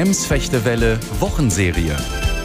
Emsfechtewelle Wochenserie.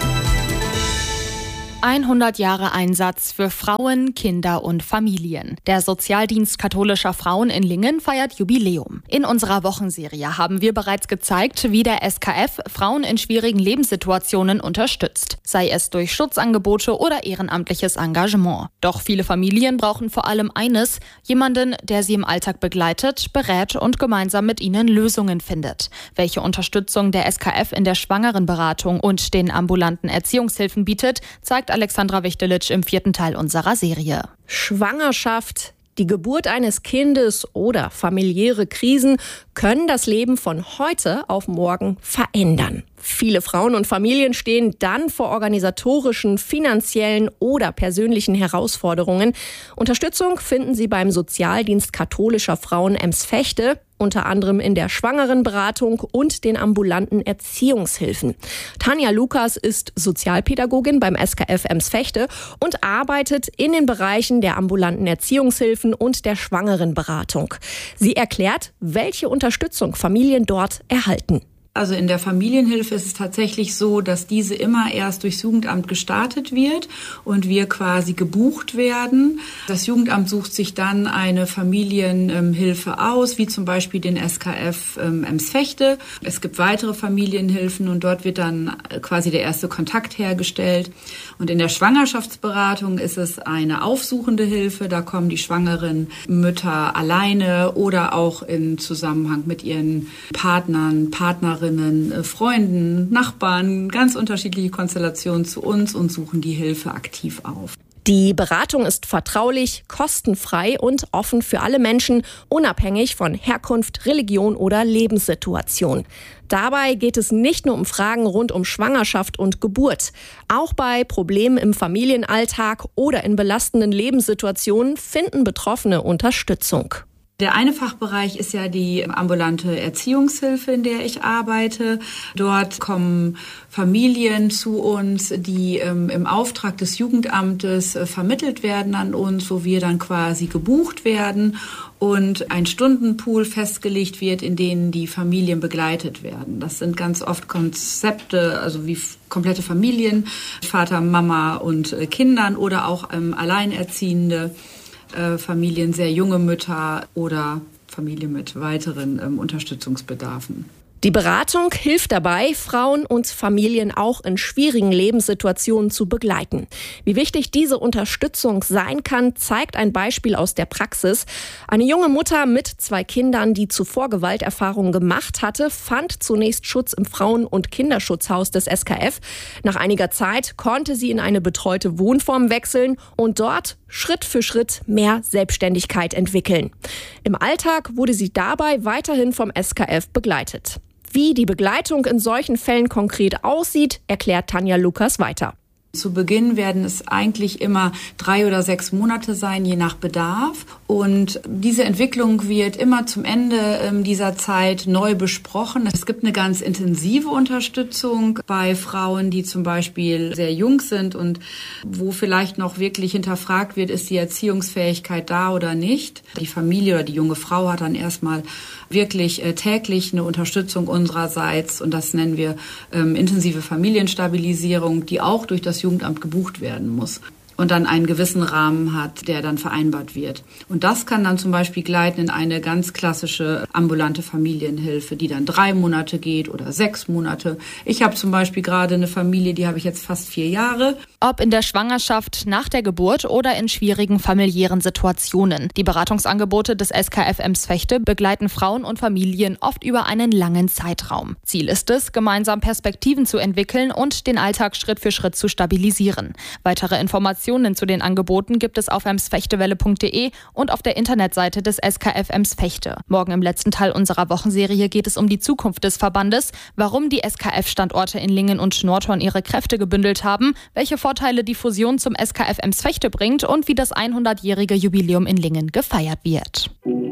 100 Jahre Einsatz für Frauen, Kinder und Familien. Der Sozialdienst katholischer Frauen in Lingen feiert Jubiläum. In unserer Wochenserie haben wir bereits gezeigt, wie der SKF Frauen in schwierigen Lebenssituationen unterstützt. Sei es durch Schutzangebote oder ehrenamtliches Engagement. Doch viele Familien brauchen vor allem eines: jemanden, der sie im Alltag begleitet, berät und gemeinsam mit ihnen Lösungen findet. Welche Unterstützung der SKF in der Schwangerenberatung und den ambulanten Erziehungshilfen bietet, zeigt Alexandra Wichtelitsch im 4. Teil unserer Serie. Schwangerschaft, die Geburt eines Kindes oder familiäre Krisen können das Leben von heute auf morgen verändern. Viele Frauen und Familien stehen dann vor organisatorischen, finanziellen oder persönlichen Herausforderungen. Unterstützung finden sie beim Sozialdienst katholischer Frauen Emsfechte, unter anderem in der Schwangerenberatung und den ambulanten Erziehungshilfen. Tanja Lukas ist Sozialpädagogin beim SKF Emsfechte und arbeitet in den Bereichen der ambulanten Erziehungshilfen und der Schwangerenberatung. Sie erklärt, welche Unterstützung Familien dort erhalten. Also in der Familienhilfe ist es tatsächlich so, dass diese immer erst durchs Jugendamt gestartet wird und wir quasi gebucht werden. Das Jugendamt sucht sich dann eine Familienhilfe aus, wie zum Beispiel den SKF Emsfechte. Es gibt weitere Familienhilfen und dort wird dann quasi der erste Kontakt hergestellt. Und in der Schwangerschaftsberatung ist es eine aufsuchende Hilfe. Da kommen die schwangeren Mütter alleine oder auch in Zusammenhang mit ihren Partnern, Partnerinnen, Freunden, Nachbarn, ganz unterschiedliche Konstellationen zu uns und suchen die Hilfe aktiv auf. Die Beratung ist vertraulich, kostenfrei und offen für alle Menschen, unabhängig von Herkunft, Religion oder Lebenssituation. Dabei geht es nicht nur um Fragen rund um Schwangerschaft und Geburt. Auch bei Problemen im Familienalltag oder in belastenden Lebenssituationen finden Betroffene Unterstützung. Der eine Fachbereich ist ja die ambulante Erziehungshilfe, in der ich arbeite. Dort kommen Familien zu uns, die im Auftrag des Jugendamtes vermittelt werden an uns, wo wir dann quasi gebucht werden und ein Stundenpool festgelegt wird, in denen die Familien begleitet werden. Das sind ganz oft Konzepte, also wie komplette Familien, Vater, Mama und Kindern oder auch alleinerziehende Familien, sehr junge Mütter oder Familien mit weiteren Unterstützungsbedarfen. Die Beratung hilft dabei, Frauen und Familien auch in schwierigen Lebenssituationen zu begleiten. Wie wichtig diese Unterstützung sein kann, zeigt ein Beispiel aus der Praxis. Eine junge Mutter mit 2 Kindern, die zuvor Gewalterfahrungen gemacht hatte, fand zunächst Schutz im Frauen- und Kinderschutzhaus des SKF. Nach einiger Zeit konnte sie in eine betreute Wohnform wechseln und dort Schritt für Schritt mehr Selbstständigkeit entwickeln. Im Alltag wurde sie dabei weiterhin vom SKF begleitet. Wie die Begleitung in solchen Fällen konkret aussieht, erklärt Tanja Lukas weiter. Zu Beginn werden es eigentlich immer 3 oder 6 Monate sein, je nach Bedarf. Und diese Entwicklung wird immer zum Ende dieser Zeit neu besprochen. Es gibt eine ganz intensive Unterstützung bei Frauen, die zum Beispiel sehr jung sind und wo vielleicht noch wirklich hinterfragt wird, ist die Erziehungsfähigkeit da oder nicht. Die Familie oder die junge Frau hat dann erstmal wirklich täglich eine Unterstützung unsererseits und das nennen wir intensive Familienstabilisierung, die auch durch das Jugendamt gebucht werden muss und dann einen gewissen Rahmen hat, der dann vereinbart wird. Und das kann dann zum Beispiel gleiten in eine ganz klassische ambulante Familienhilfe, die dann 3 Monate geht oder 6 Monate. Ich habe zum Beispiel gerade eine Familie, die habe ich jetzt fast 4 Jahre. Ob in der Schwangerschaft, nach der Geburt oder in schwierigen familiären Situationen. Die Beratungsangebote des SKF Emsfechte begleiten Frauen und Familien oft über einen langen Zeitraum. Ziel ist es, gemeinsam Perspektiven zu entwickeln und den Alltag Schritt für Schritt zu stabilisieren. Weitere Informationen zu den Angeboten gibt es auf emsfechtewelle.de und auf der Internetseite des SKF Emsfechte. Morgen im letzten Teil unserer Wochenserie geht es um die Zukunft des Verbandes, warum die SKF-Standorte in Lingen und Nordhorn ihre Kräfte gebündelt haben, welche Vorteile die Fusion zum SKF Emsfechte bringt und wie das 100-jährige Jubiläum in Lingen gefeiert wird.